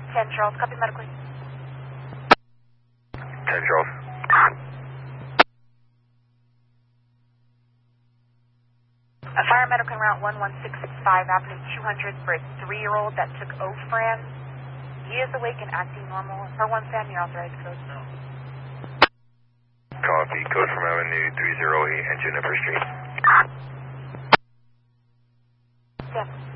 10 Charles, copy medically. 10 Charles. A fire medical route 11665, Avenue 200 for a 3-year-old that took Ofran. He is awake and acting normal. Per 1 family authorized code. Copy, code from Avenue 308 and Juniper Street. Yes.